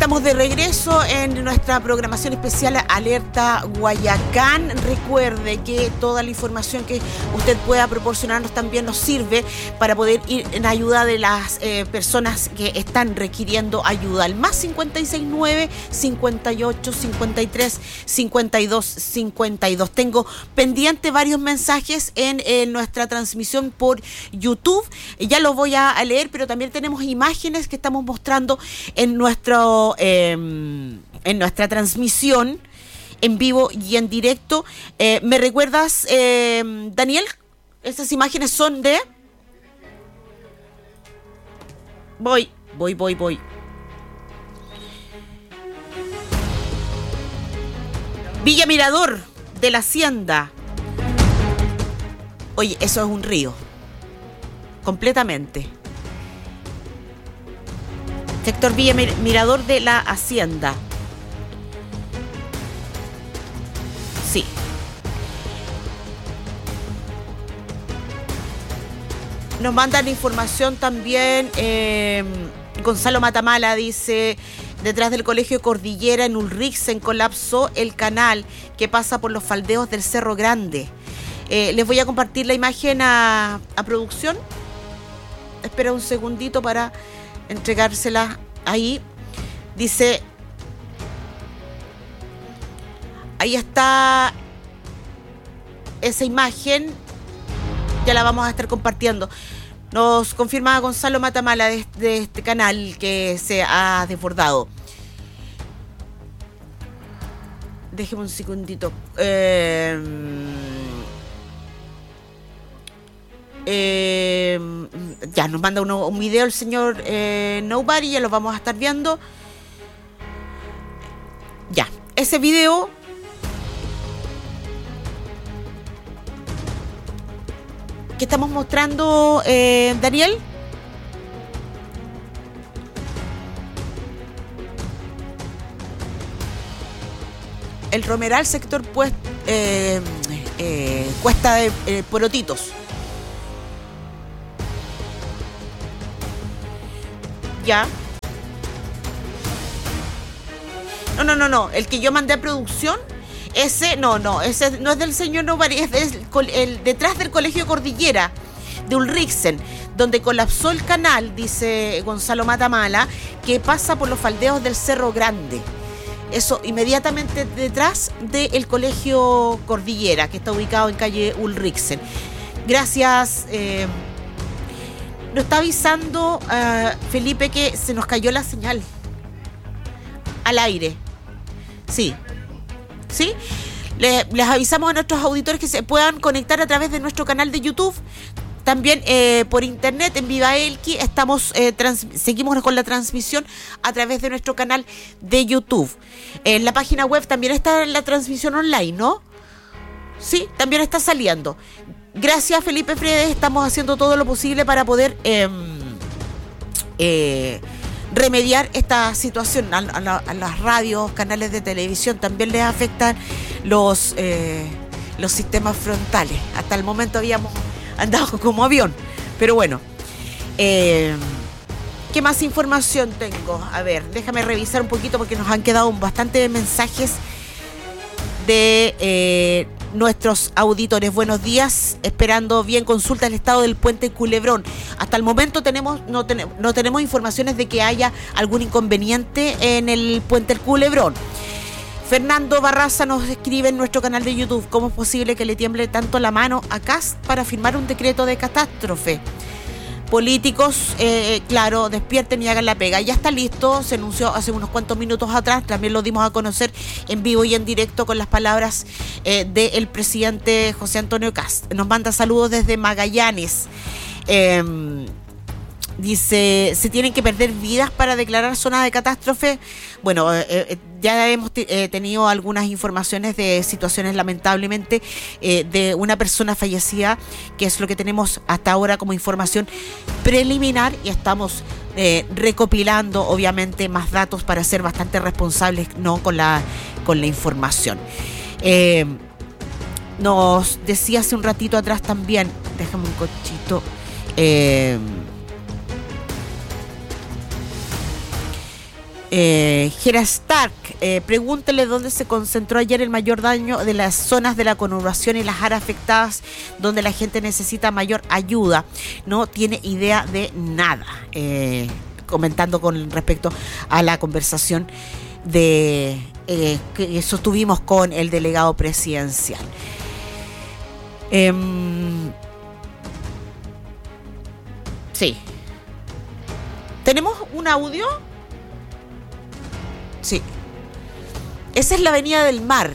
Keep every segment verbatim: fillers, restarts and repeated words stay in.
Estamos de regreso en nuestra programación especial Alerta Guayacán. Recuerde que toda la información que usted pueda proporcionarnos también nos sirve para poder ir en ayuda de las eh, personas que están requiriendo ayuda. El más cincuenta y seis nueve, cincuenta y ocho, cincuenta y tres, cincuenta y dos, cincuenta y dos. Tengo pendiente varios mensajes en, en nuestra transmisión por YouTube. Ya los voy a leer, pero también tenemos imágenes que estamos mostrando en nuestro Eh, en nuestra transmisión en vivo y en directo. Eh, ¿Me recuerdas, eh, Daniel? Estas imágenes son de... Voy, voy, voy, voy. Villa Mirador de la Hacienda. Oye, eso es un río. Completamente. Sector Villa Mirador de la Hacienda. Sí. Nos mandan información también. Eh, Gonzalo Matamala dice: detrás del Colegio Cordillera en Ulrichsen colapsó el canal que pasa por los faldeos del Cerro Grande. Eh, les voy a compartir la imagen a, a producción. Espera un segundito para entregársela ahí. Dice, ahí está esa imagen, ya la vamos a estar compartiendo. Nos confirma Gonzalo Matamala de, de este canal que se ha desbordado. Déjeme un segundito. Eh, Eh, ya nos manda uno, un video el señor eh, Nobody, ya lo vamos a estar viendo. Ya, ese video que estamos mostrando, eh, Daniel. El Romeral, sector pues, eh, eh, Cuesta de eh, Porotitos. Ya. No, no, no, no. El que yo mandé a producción, ese, no, no, ese no es del señor Nobari, es del, el, detrás del Colegio Cordillera de Ulrichsen, donde colapsó el canal, dice Gonzalo Matamala, que pasa por los faldeos del Cerro Grande. Eso, inmediatamente detrás del Colegio Cordillera, que está ubicado en calle Ulrichsen. Gracias. Eh, Nos está avisando uh, Felipe que se nos cayó la señal al aire. Sí. ¿Sí? Les, les avisamos a nuestros auditores que se puedan conectar a través de nuestro canal de YouTube. También eh, por internet en Viva Elqui estamos, eh, trans, seguimos con la transmisión a través de nuestro canal de YouTube. En la página web también está la transmisión online, ¿no? Sí, también está saliendo. Gracias, Felipe Fredes, estamos haciendo todo lo posible para poder eh, eh, remediar esta situación. A, a, a las radios, canales de televisión también les afectan los, eh, los sistemas frontales. Hasta el momento habíamos andado como avión, pero bueno. Eh, ¿Qué más información tengo? A ver, déjame revisar un poquito porque nos han quedado bastantes mensajes de... Eh, nuestros auditores. Buenos días, esperando bien consulta el estado del puente Culebrón. Hasta el momento tenemos no, ten, no tenemos informaciones de que haya algún inconveniente en el puente Culebrón. Fernando Barraza nos escribe en nuestro canal de YouTube: ¿cómo es posible que le tiemble tanto la mano a Kast para firmar un decreto de catástrofe? Políticos, eh, claro, despierten y hagan la pega. Ya está listo, se anunció hace unos cuantos minutos atrás, también lo dimos a conocer en vivo y en directo con las palabras eh, del presidente José Antonio Kast. Nos manda saludos desde Magallanes. Eh, Dice, ¿se tienen que perder vidas para declarar zona de catástrofe? Bueno, eh, eh, ya hemos t- eh, tenido algunas informaciones de situaciones lamentablemente eh, de una persona fallecida, que es lo que tenemos hasta ahora como información preliminar, y estamos eh, recopilando obviamente más datos para ser bastante responsables, ¿no?, con la, con la información. Eh, nos decía hace un ratito atrás también, déjame un cochito, eh, Eh, Gera Stark, eh, pregúntele dónde se concentró ayer el mayor daño de las zonas de la conurbación y las áreas afectadas donde la gente necesita mayor ayuda. No tiene idea de nada. Eh, comentando con respecto a la conversación de eh, que sostuvimos con el delegado presidencial. Eh, sí. ¿Tenemos un audio? Sí. Esa es la Avenida del Mar.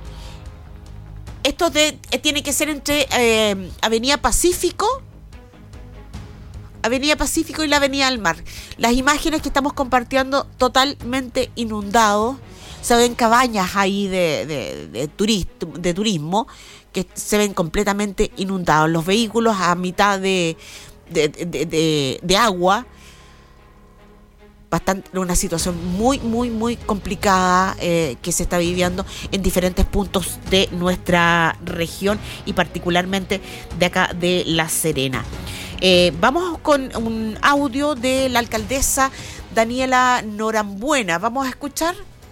Esto de, eh, tiene que ser entre eh, Avenida Pacífico, Avenida Pacífico y la Avenida del Mar. Las imágenes que estamos compartiendo totalmente inundados. Se ven cabañas ahí de, de, de, turist, de turismo que se ven completamente inundados. Los vehículos a mitad de, de, de, de, de agua. Bastante, una situación muy, muy, muy complicada eh, que se está viviendo en diferentes puntos de nuestra región y particularmente de acá de La Serena. Eh, vamos con un audio de la alcaldesa Daniela Norambuena. Vamos a escuchar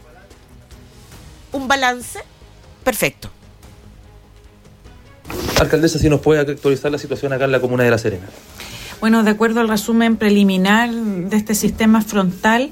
un balance. Perfecto. Alcaldesa, si nos puede actualizar la situación acá en la comuna de La Serena. Bueno, de acuerdo al resumen preliminar de este sistema frontal,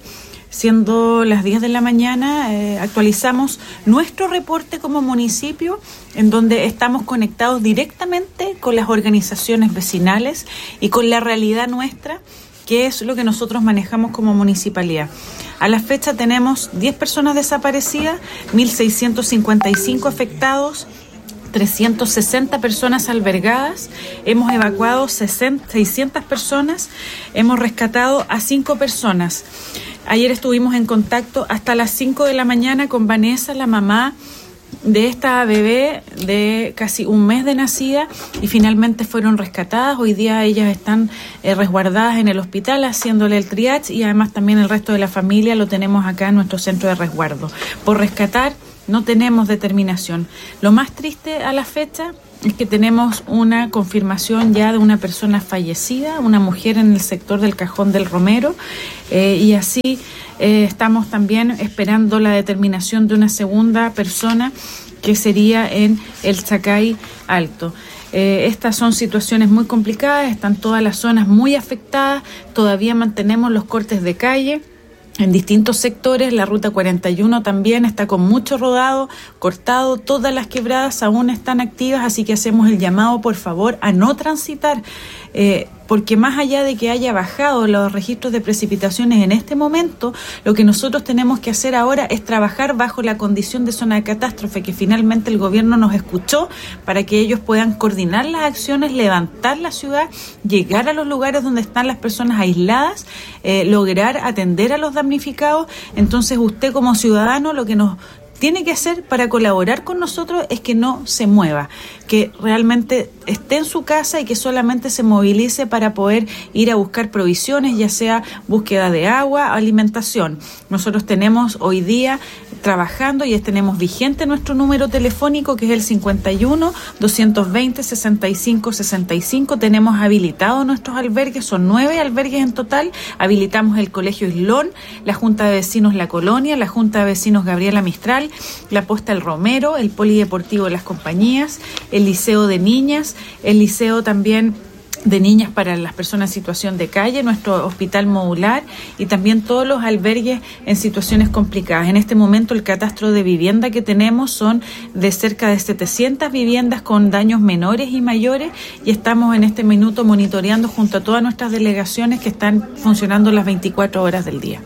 siendo las diez de la mañana, eh, actualizamos nuestro reporte como municipio, en donde estamos conectados directamente con las organizaciones vecinales y con la realidad nuestra, que es lo que nosotros manejamos como municipalidad. A la fecha tenemos diez personas desaparecidas, mil seiscientos cincuenta y cinco afectados, trescientas sesenta personas albergadas, hemos evacuado seiscientas personas, hemos rescatado a cinco personas. Ayer estuvimos en contacto hasta las cinco de la mañana con Vanessa, la mamá de esta bebé de casi un mes de nacida, y finalmente fueron rescatadas. Hoy día ellas están eh, resguardadas en el hospital haciéndole el triage, y además también el resto de la familia lo tenemos acá en nuestro centro de resguardo. Por rescatar no tenemos determinación. Lo más triste a la fecha es que tenemos una confirmación ya de una persona fallecida, una mujer en el sector del Cajón del Romero, eh, y así eh, estamos también esperando la determinación de una segunda persona que sería en el Chacay Alto. Eh, estas son situaciones muy complicadas, están todas las zonas muy afectadas, todavía mantenemos los cortes de calle en distintos sectores. La ruta cuarenta y uno también está con mucho rodado, cortado, todas las quebradas aún están activas, así que hacemos el llamado, por favor, a no transitar, eh, porque más allá de que haya bajado los registros de precipitaciones en este momento, lo que nosotros tenemos que hacer ahora es trabajar bajo la condición de zona de catástrofe, que finalmente el gobierno nos escuchó para que ellos puedan coordinar las acciones, levantar la ciudad, llegar a los lugares donde están las personas aisladas, eh, lograr atender a los damnificados. Entonces usted como ciudadano lo que nos tiene que hacer para colaborar con nosotros es que no se mueva, que realmente esté en su casa y que solamente se movilice para poder ir a buscar provisiones, ya sea búsqueda de agua, alimentación. Nosotros tenemos hoy día trabajando y tenemos vigente nuestro número telefónico, que es el cincuenta y uno, doscientos veinte, sesenta y cinco sesenta y cinco. Tenemos habilitados nuestros albergues, son nueve albergues en total. Habilitamos el Colegio Islón, la Junta de Vecinos La Colonia, la Junta de Vecinos Gabriela Mistral, la Posta El Romero, el Polideportivo de las Compañías, el Liceo de Niñas, el Liceo también de niñas para las personas en situación de calle, nuestro hospital modular y también todos los albergues en situaciones complicadas. En este momento el catastro de vivienda que tenemos son de cerca de setecientas viviendas con daños menores y mayores, y estamos en este minuto monitoreando junto a todas nuestras delegaciones que están funcionando las veinticuatro horas del día.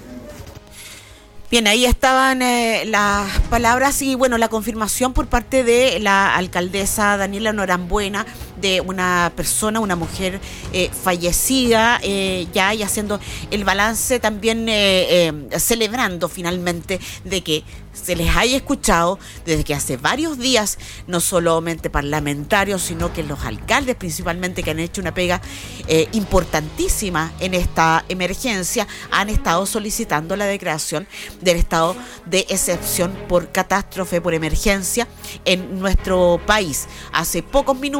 Bien, ahí estaban eh, las palabras y bueno, la confirmación por parte de la alcaldesa Daniela Norambuena de una persona, una mujer eh, fallecida, eh, ya y haciendo el balance también eh, eh, celebrando finalmente de que se les haya escuchado desde que hace varios días, no solamente parlamentarios, sino que los alcaldes principalmente, que han hecho una pega eh, importantísima en esta emergencia, han estado solicitando la declaración del estado de excepción por catástrofe, por emergencia en nuestro país. Hace pocos minutos, hace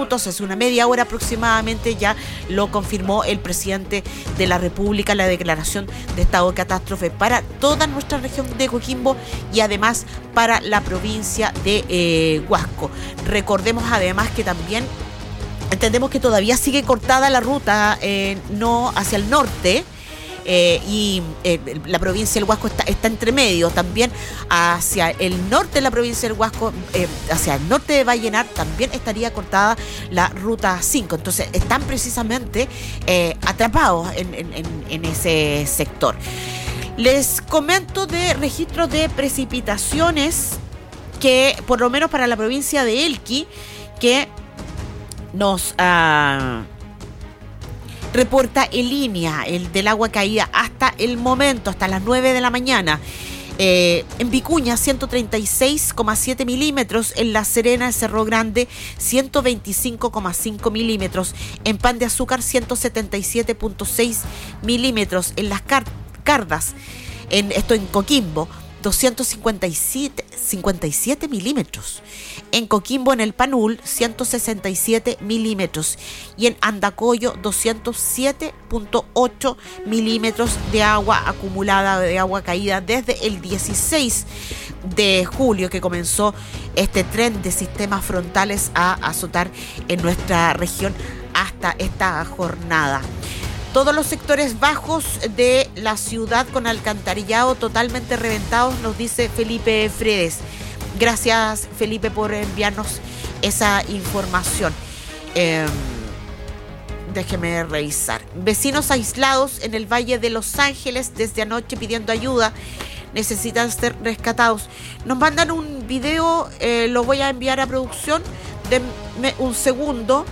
hace una media hora aproximadamente ya lo confirmó el presidente de la República, la declaración de estado de catástrofe para toda nuestra región de Coquimbo y además para la provincia de eh, Huasco. Recordemos además que también entendemos que todavía sigue cortada la ruta eh, no hacia el norte. Eh, y eh, la provincia del Huasco está, está entre medio, también hacia el norte de la provincia del Huasco, eh, hacia el norte de Vallenar también estaría cortada la ruta cinco, entonces están precisamente eh, atrapados en, en, en, en ese sector. Les comento de registros de precipitaciones que por lo menos para la provincia de Elqui que nos uh, reporta en línea el del agua caída hasta el momento, hasta las nueve de la mañana. Eh, en Vicuña, ciento treinta y seis coma siete milímetros. En La Serena, Cerro Grande, ciento veinticinco coma cinco milímetros. En Pan de Azúcar, ciento setenta y siete punto seis milímetros. En Las Car- Cardas, en, esto en Coquimbo, doscientos cincuenta y siete milímetros. En Coquimbo, en el Panul, ciento sesenta y siete milímetros. Y en Andacollo, doscientos siete punto ocho milímetros de agua acumulada, de agua caída desde el dieciséis de julio que comenzó este tren de sistemas frontales a azotar en nuestra región hasta esta jornada. Todos los sectores bajos de la ciudad con alcantarillado totalmente reventados, nos dice Felipe Fredes. Gracias, Felipe, por enviarnos esa información. Eh, déjeme revisar. Vecinos aislados en el Valle de Los Ángeles desde anoche pidiendo ayuda. Necesitan ser rescatados. Nos mandan un video, eh, lo voy a enviar a producción. Denme un segundo.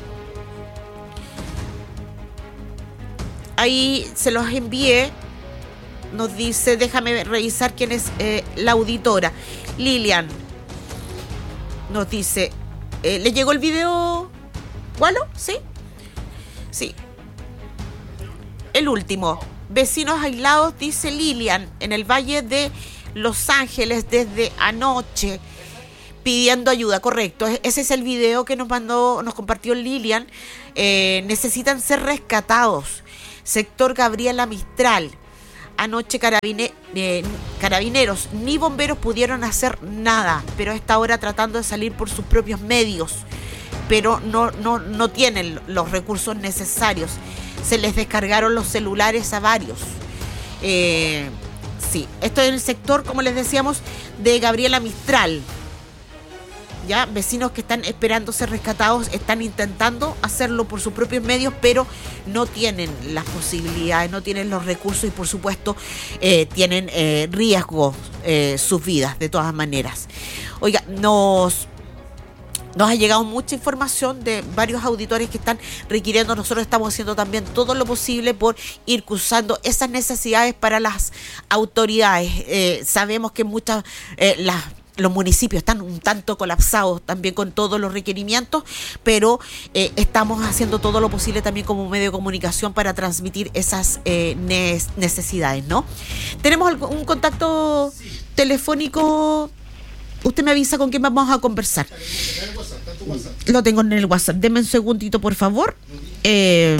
Ahí se los envié. Nos dice, déjame revisar quién es eh, la auditora. Lilian nos dice, eh, ¿le llegó el video? ¿Walo? ¿Sí? Sí. El último. Vecinos aislados, dice Lilian, en el Valle de Los Ángeles desde anoche, pidiendo ayuda. Correcto. Ese es el video que nos mandó, nos compartió Lilian. Eh, necesitan ser rescatados. Sector Gabriela Mistral. Anoche carabine, eh, carabineros ni bomberos pudieron hacer nada, pero a esta hora tratando de salir por sus propios medios, pero no, no, no tienen los recursos necesarios. Se les descargaron los celulares a varios. Eh, sí, esto es en el sector, como les decíamos, de Gabriela Mistral. Ya, vecinos que están esperando ser rescatados están intentando hacerlo por sus propios medios, pero no tienen las posibilidades, no tienen los recursos y por supuesto eh, tienen eh, riesgo eh, sus vidas de todas maneras. Oiga, nos... Nos ha llegado mucha información de varios auditores que están requiriendo. Nosotros estamos haciendo también todo lo posible por ir cruzando esas necesidades para las autoridades. Eh, sabemos que muchas eh, las los municipios están un tanto colapsados también con todos los requerimientos, pero eh, estamos haciendo todo lo posible también como medio de comunicación para transmitir esas eh, ne- necesidades, ¿no? ¿Tenemos algún, un contacto telefónico? Usted me avisa con quién vamos a conversar. Lo tengo en el WhatsApp. Deme un segundito, por favor. Eh,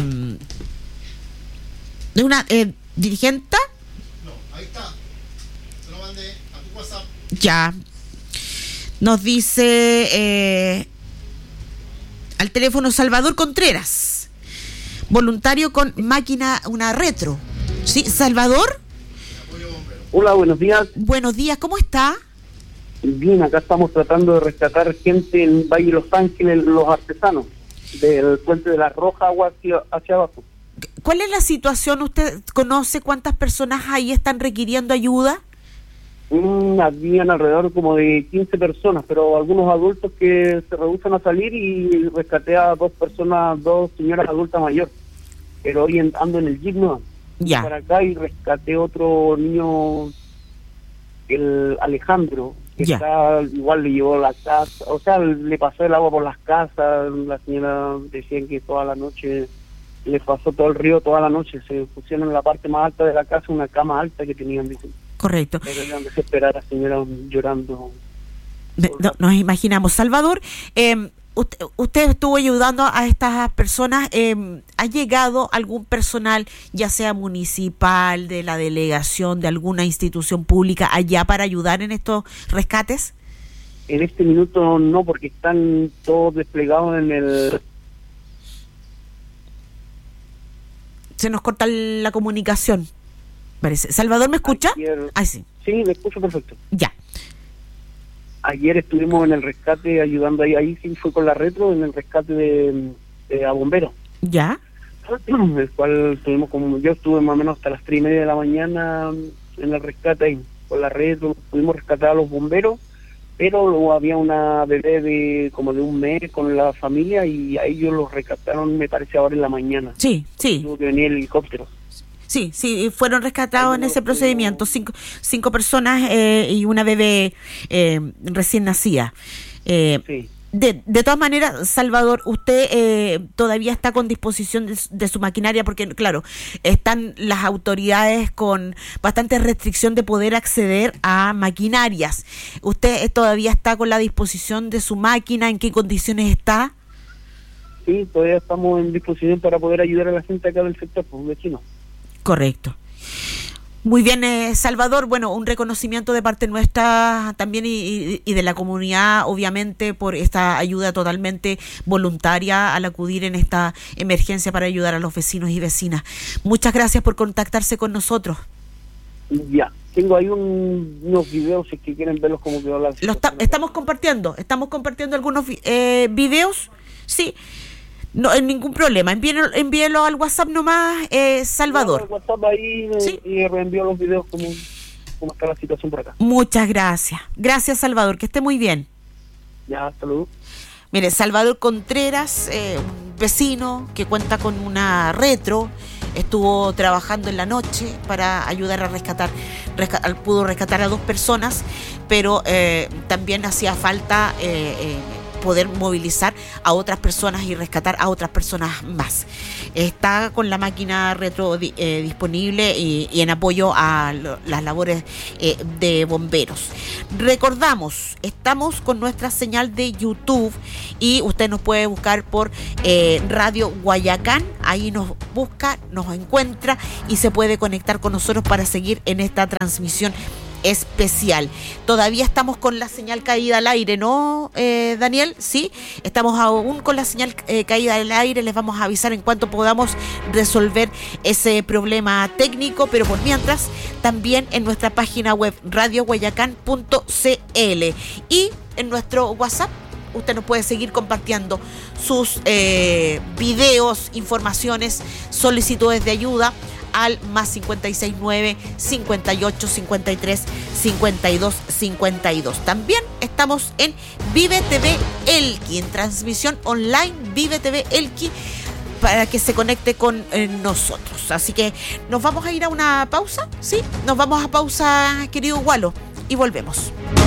¿De una eh, dirigente? No, ahí está. Se lo mandé a tu WhatsApp. Ya. Nos dice eh, al teléfono Salvador Contreras, voluntario con máquina, una retro. ¿Sí, Salvador? Hola, buenos días. Buenos días, ¿cómo está? Bien, acá estamos tratando de rescatar gente en Valle de Los Ángeles, los artesanos, del puente de la Roja agua hacia, hacia abajo. ¿Cuál es la situación? ¿Usted conoce cuántas personas ahí están requiriendo ayuda? Mm, habían alrededor como de quince personas, pero algunos adultos que se rehusan a salir y rescaté a dos personas, dos señoras adultas mayores. Pero hoy en, ando en el jeep, ¿no? Ya. Para acá y rescaté otro niño, el Alejandro, que Ya. está, igual le llevó la casa, o sea, le pasó el agua por las casas. La señora decían que toda la noche le pasó todo el río, toda la noche se pusieron en la parte más alta de la casa una cama alta que tenían, dicen. Correcto. Pero eran desesperadas, señora llorando. Me- no, nos imaginamos. Salvador, eh, usted, usted estuvo ayudando a estas personas. Eh, ¿Ha llegado algún personal, ya sea municipal, de la delegación, de alguna institución pública, allá para ayudar en estos rescates? En este minuto no, porque están todos desplegados en el... Se nos corta la comunicación, parece. ¿Salvador me escucha? Ayer... Ay, sí. Sí, me escucho perfecto. Ya. Ayer estuvimos en el rescate ayudando ahí, ahí sí fue con la retro, en el rescate de, de a bomberos. ¿Ya? El cual estuvimos como, yo estuve más o menos hasta las tres y media de la mañana en el rescate ahí, con la retro, pudimos rescatar a los bomberos, pero luego había una bebé de como de un mes con la familia y a ellos los rescataron, me parece, ahora en la mañana. Sí, sí. Tuvo que venir el helicóptero. Sí, sí, fueron rescatados en ese procedimiento, cinco, cinco personas eh, y una bebé eh, recién nacida. Eh, sí. de, de todas maneras, Salvador, usted eh, todavía está con disposición de, de su maquinaria, porque, claro, están las autoridades con bastante restricción de poder acceder a maquinarias. ¿Usted todavía está con la disposición de su máquina? ¿En qué condiciones está? Sí, todavía estamos en disposición para poder ayudar a la gente acá del sector, pues, vecino. Correcto. Muy bien, eh, Salvador. Bueno, un reconocimiento de parte nuestra también y, y, y de la comunidad, obviamente, por esta ayuda totalmente voluntaria al acudir en esta emergencia para ayudar a los vecinos y vecinas. Muchas gracias por contactarse con nosotros. Ya, tengo ahí un, unos videos, si es que quieren verlos como quedó la... Lo está, estamos compartiendo, estamos compartiendo algunos eh, videos, sí. No, en ningún problema. Envíenlo, envíenlo al WhatsApp nomás, eh, Salvador. No, WhatsApp ahí ¿sí? Y reenvío los videos como, como está la situación por acá. Muchas gracias. Gracias, Salvador. Que esté muy bien. Ya, hasta luego. Mire, Salvador Contreras, eh, un vecino que cuenta con una retro, estuvo trabajando en la noche para ayudar a rescatar, resca- pudo rescatar a dos personas, pero eh, también hacía falta... Eh, eh, poder movilizar a otras personas y rescatar a otras personas más. Está con la máquina retro eh, disponible y, y en apoyo a lo, las labores eh, de bomberos. Recordamos, estamos con nuestra señal de YouTube y usted nos puede buscar por eh, Radio Guayacán, ahí nos busca, nos encuentra y se puede conectar con nosotros para seguir en esta transmisión especial. Todavía estamos con la señal caída al aire, ¿no, eh, Daniel? Sí, estamos aún con la señal eh, caída al aire. Les vamos a avisar en cuanto podamos resolver ese problema técnico, pero por mientras, también en nuestra página web radio guayacán punto c l y en nuestro WhatsApp usted nos puede seguir compartiendo sus eh, videos, informaciones, solicitudes de ayuda al más cincuenta y seis nueve, cincuenta y ocho, cincuenta y tres, cincuenta y dos, cincuenta y dos. También estamos en Vive T V Elqui, en transmisión online Vive T V Elqui, para que se conecte con eh, nosotros. Así que nos vamos a ir a una pausa, ¿sí? Nos vamos a pausa, querido Gualo, y volvemos.